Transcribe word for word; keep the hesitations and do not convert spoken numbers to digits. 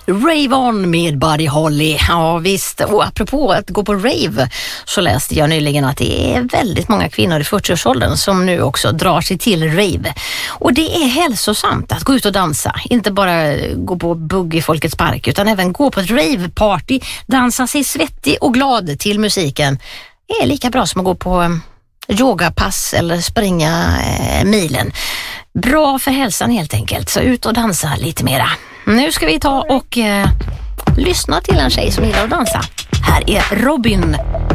Rave On med Buddy Holly. Ja visst, och apropå att gå på rave så läste jag nyligen att det är väldigt många kvinnor i fyrtioårsåldern som nu också drar sig till rave. Och det är hälsosamt att gå ut och dansa. Inte bara gå på bugg i Folkets park utan även gå på ett rave-party, dansa sig svettig och glad till musiken. Det är lika bra som att gå på yogapass eller springa eh, milen. Bra för hälsan helt enkelt, så ut och dansa lite mera. Nu ska vi ta och eh, lyssna till en tjej som gillar att dansa. Här är Robin.